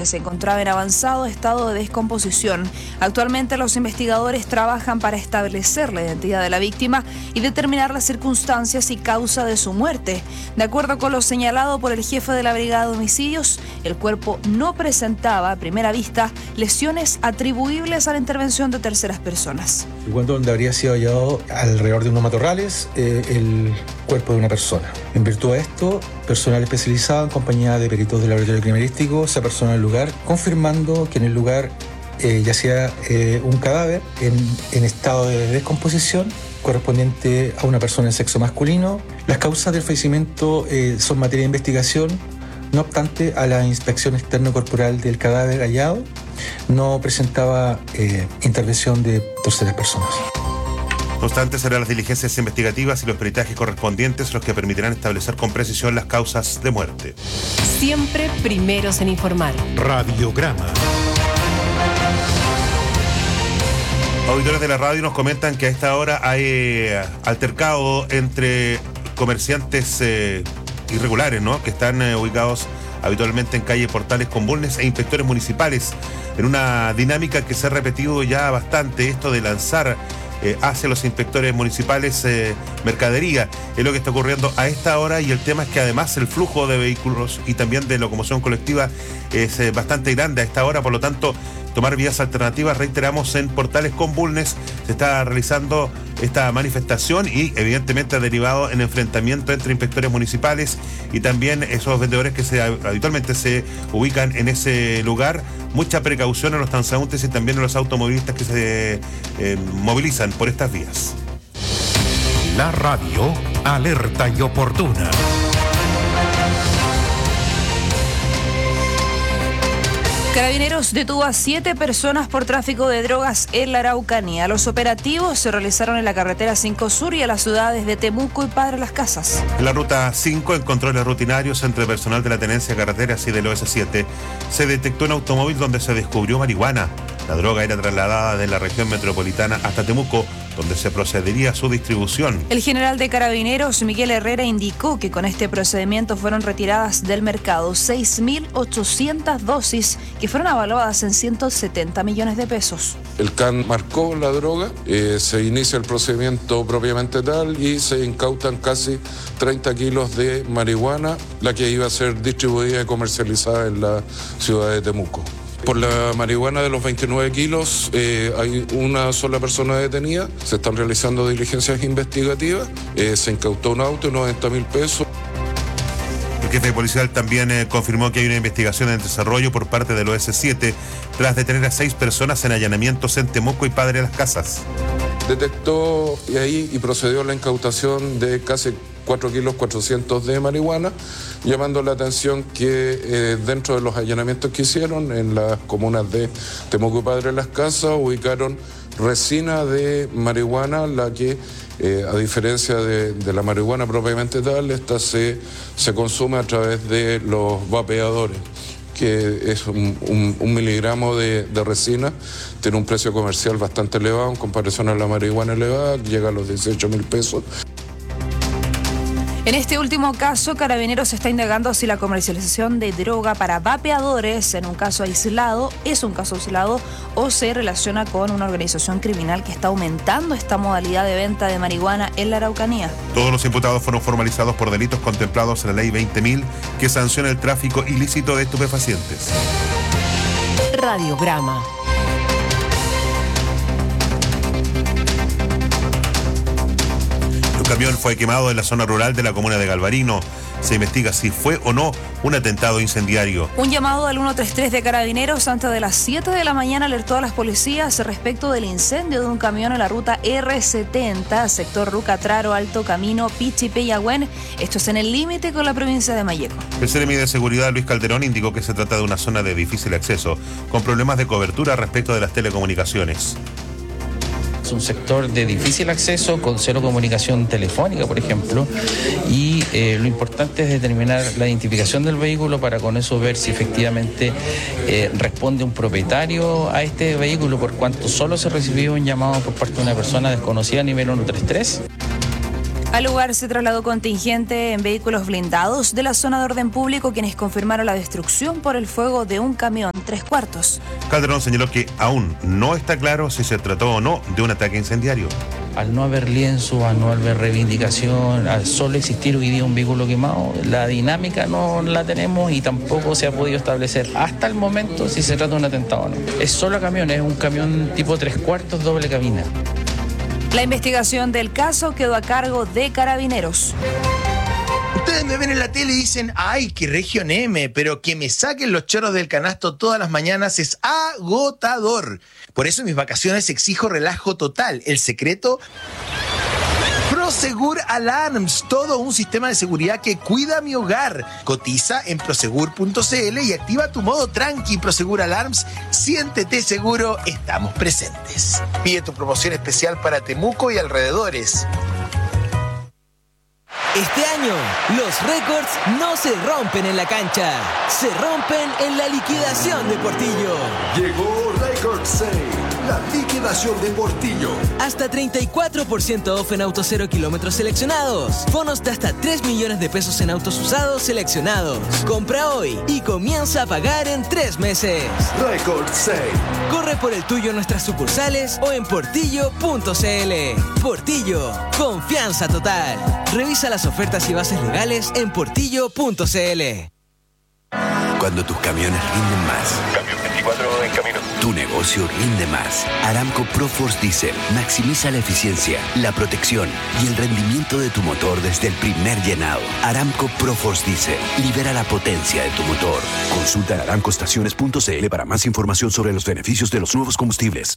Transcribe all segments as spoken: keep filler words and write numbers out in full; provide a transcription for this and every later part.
que se encontraba en avanzado estado de descomposición. Actualmente los investigadores trabajan para establecer la identidad de la víctima y determinar las circunstancias y causa de su muerte. De acuerdo con lo señalado por el jefe de la Brigada de Homicidios, el cuerpo no presentaba a primera vista lesiones atribuibles a la intervención de terceras personas. El cuento donde habría sido hallado alrededor de unos matorrales eh, el cuerpo de una persona. En virtud de esto, personal especializado en compañía de peritos del laboratorio criminalístico se apersonó al lugar, confirmando que en el lugar eh, yacía eh, un cadáver en, en estado de descomposición correspondiente a una persona de sexo masculino. Las causas del fallecimiento eh, son materia de investigación. No obstante, a la inspección externo-corporal del cadáver hallado no presentaba eh, intervención de terceras personas. No obstante, serán las diligencias investigativas y los peritajes correspondientes los que permitirán establecer con precisión las causas de muerte. Siempre primeros en informar. Radiograma. Auditores de la radio nos comentan que a esta hora hay eh, altercado entre comerciantes eh, irregulares, ¿no?, que están eh, ubicados habitualmente en calle Portales con Bulnes e inspectores municipales, en una dinámica que se ha repetido ya bastante, esto de lanzar eh, hacia los inspectores municipales eh, mercadería. Es lo que está ocurriendo a esta hora, y el tema es que además el flujo de vehículos y también de locomoción colectiva es eh, bastante grande a esta hora, por lo tanto tomar vías alternativas. Reiteramos, en Portales con Bulnes se está realizando esta manifestación y evidentemente ha derivado en enfrentamiento entre inspectores municipales y también esos vendedores que se, habitualmente se ubican en ese lugar. Mucha precaución en los transeúntes y también en los automovilistas que se eh, movilizan por estas vías. La radio alerta y oportuna. Carabineros detuvo a siete personas por tráfico de drogas en la Araucanía. Los operativos se realizaron en la carretera cinco Sur y a las ciudades de Temuco y Padre Las Casas. En la ruta cinco, en controles rutinarios entre personal de la Tenencia de Carreteras y del O S siete, se detectó un automóvil donde se descubrió marihuana. La droga era trasladada de la región metropolitana hasta Temuco, donde se procedería a su distribución. El general de Carabineros, Miguel Herrera, indicó que con este procedimiento fueron retiradas del mercado seis mil ochocientas dosis que fueron avaluadas en ciento setenta millones de pesos. El C A N marcó la droga, eh, se inicia el procedimiento propiamente tal y se incautan casi treinta kilos de marihuana, la que iba a ser distribuida y comercializada en la ciudad de Temuco. Por la marihuana de los veintinueve kilos eh, hay una sola persona detenida, se están realizando diligencias investigativas, eh, se incautó un auto y noventa mil pesos. El jefe policial también eh, confirmó que hay una investigación en desarrollo por parte del O S siete tras detener a seis personas en allanamientos en Temuco y Padre Las Casas. Detectó y ahí y procedió a la incautación de casi cuatro kilos cuatrocientos de marihuana, llamando la atención que eh, dentro de los allanamientos que hicieron en las comunas de Temuco y Padre Las Casas ubicaron resina de marihuana, la que eh, a diferencia de, de la marihuana propiamente tal, esta se, se consume a través de los vapeadores, que es un, un, un miligramo de, de resina, tiene un precio comercial bastante elevado en comparación a la marihuana elevada, llega a los dieciocho mil pesos. En este último caso, Carabineros está indagando si la comercialización de droga para vapeadores en un caso aislado es un caso aislado o se relaciona con una organización criminal que está aumentando esta modalidad de venta de marihuana en la Araucanía. Todos los imputados fueron formalizados por delitos contemplados en la ley veinte mil, que sanciona el tráfico ilícito de estupefacientes. Radiograma. Un camión fue quemado en la zona rural de la comuna de Galvarino. Se investiga si fue o no un atentado incendiario. Un llamado al ciento treinta y tres de Carabineros antes de las siete de la mañana alertó a las policías respecto del incendio de un camión en la ruta erre setenta, sector Rucatraro, Alto Camino, Pichipeyagüen. Esto es en el límite con la provincia de Malleco. El Seremi de Seguridad, Luis Calderón, indicó que se trata de una zona de difícil acceso, con problemas de cobertura respecto de las telecomunicaciones. Es un sector de difícil acceso, con cero comunicación telefónica, por ejemplo, y eh, lo importante es determinar la identificación del vehículo para con eso ver si efectivamente eh, responde un propietario a este vehículo, por cuanto solo se recibió un llamado por parte de una persona desconocida a nivel ciento treinta y tres. Al lugar se trasladó contingente en vehículos blindados de la zona de orden público, quienes confirmaron la destrucción por el fuego de un camión tres cuartos. Calderón señaló que aún no está claro si se trató o no de un ataque incendiario. Al no haber lienzo, al no haber reivindicación, al solo existir hoy día un vehículo quemado, la dinámica no la tenemos y tampoco se ha podido establecer hasta el momento si se trata de un atentado o no. Es solo camión, es un camión tipo tres cuartos doble cabina. La investigación del caso quedó a cargo de Carabineros. Ustedes me ven en la tele y dicen, ay, qué región M, pero que me saquen los chorros del canasto todas las mañanas es agotador. Por eso en mis vacaciones exijo relajo total. El secreto... Prosegur Alarms, todo un sistema de seguridad que cuida mi hogar. Cotiza en prosegur punto c l y activa tu modo tranqui. Prosegur Alarms, siéntete seguro, estamos presentes. Pide tu promoción especial para Temuco y alrededores. Este año, los récords no se rompen en la cancha, se rompen en la liquidación de Portillo. Llegó Record Sale, la liquidación de Portillo. Hasta treinta y cuatro por ciento off en autos cero kilómetros seleccionados. Bonos de hasta tres millones de pesos en autos usados seleccionados. Compra hoy y comienza a pagar en tres meses. Record Sale. Corre por el tuyo en nuestras sucursales o en portillo punto c l. Portillo, confianza total. Revisa las ofertas y bases legales en portillo punto c l. Cuando tus camiones rinden más. Camión veinticuatro en camino. Tu negocio rinde más. Aramco ProForce Diesel maximiza la eficiencia, la protección y el rendimiento de tu motor desde el primer llenado. Aramco ProForce Diesel libera la potencia de tu motor. Consulta en aramco estaciones punto c l para más información sobre los beneficios de los nuevos combustibles.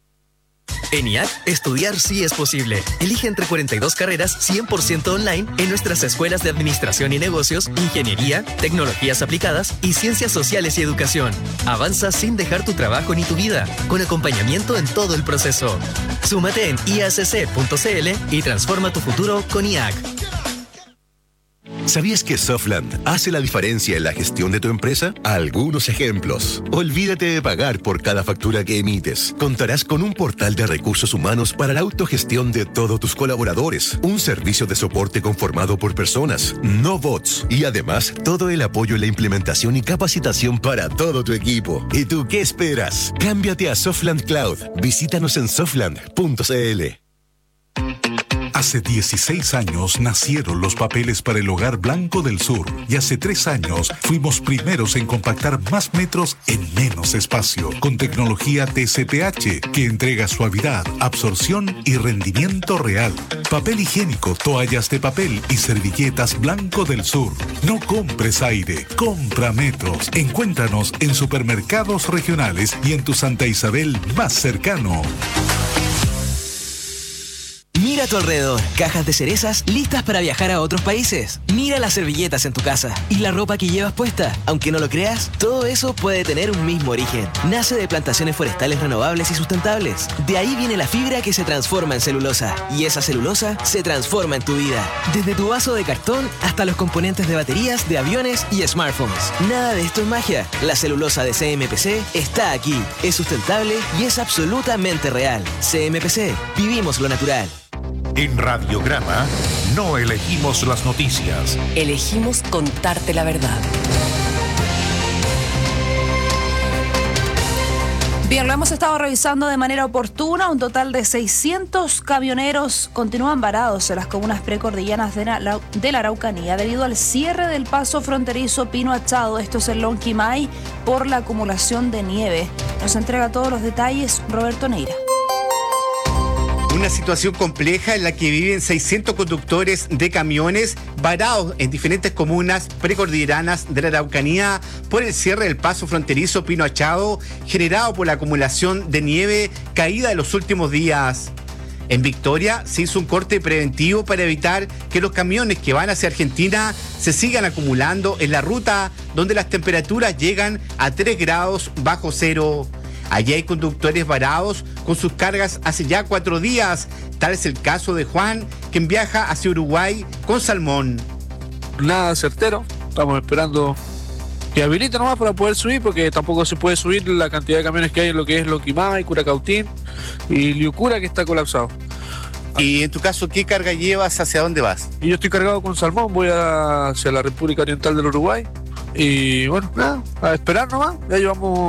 En I A C, estudiar sí es posible. Elige entre cuarenta y dos carreras cien por ciento online en nuestras escuelas de Administración y Negocios, Ingeniería, Tecnologías Aplicadas y Ciencias Sociales y Educación. Avanza sin dejar tu trabajo ni tu vida, con acompañamiento en todo el proceso. Súmate en i a c c punto c l y transforma tu futuro con I A C. ¿Sabías que Softland hace la diferencia en la gestión de tu empresa? Algunos ejemplos. Olvídate de pagar por cada factura que emites. Contarás con un portal de recursos humanos para la autogestión de todos tus colaboradores. Un servicio de soporte conformado por personas, no bots. Y además, todo el apoyo en la implementación y capacitación para todo tu equipo. ¿Y tú qué esperas? Cámbiate a Softland Cloud. Visítanos en softland punto c l. Hace dieciséis años nacieron los papeles para el Hogar Blanco del Sur y hace tres años fuimos primeros en compactar más metros en menos espacio con tecnología T C P H que entrega suavidad, absorción y rendimiento real. Papel higiénico, toallas de papel y servilletas Blanco del Sur. No compres aire, compra metros. Encuéntranos en supermercados regionales y en tu Santa Isabel más cercano. Mira a tu alrededor, cajas de cerezas listas para viajar a otros países. Mira las servilletas en tu casa y la ropa que llevas puesta. Aunque no lo creas, todo eso puede tener un mismo origen. Nace de plantaciones forestales renovables y sustentables. De ahí viene la fibra que se transforma en celulosa. Y esa celulosa se transforma en tu vida. Desde tu vaso de cartón hasta los componentes de baterías, de aviones y smartphones. Nada de esto es magia. La celulosa de C M P C está aquí. Es sustentable y es absolutamente real. C M P C, vivimos lo natural. En Radiograma no elegimos las noticias. Elegimos contarte la verdad. Bien, lo hemos estado revisando de manera oportuna. Un total de seiscientos camioneros continúan varados en las comunas precordilleras de la, de la Araucanía debido al cierre del paso fronterizo Pino Achado, esto es el Lonquimay, por la acumulación de nieve. Nos entrega todos los detalles Roberto Neira. Una situación compleja en la que viven seiscientos conductores de camiones varados en diferentes comunas precordilleranas de la Araucanía por el cierre del paso fronterizo Pino Achado, generado por la acumulación de nieve caída en los últimos días. En Victoria se hizo un corte preventivo para evitar que los camiones que van hacia Argentina se sigan acumulando en la ruta donde las temperaturas llegan a tres grados bajo cero. Allí hay conductores varados con sus cargas hace ya cuatro días. Tal es el caso de Juan, quien viaja hacia Uruguay con salmón. Nada certero, estamos esperando que habilite nomás para poder subir, porque tampoco se puede subir la cantidad de camiones que hay en lo que es Lonquimay, Curacautín y Liucura, que está colapsado. Y en tu caso, ¿qué carga llevas? ¿Hacia dónde vas? Y yo estoy cargado con salmón, voy a, hacia la República Oriental del Uruguay. Y bueno, nada, a esperar nomás. Ya llevamos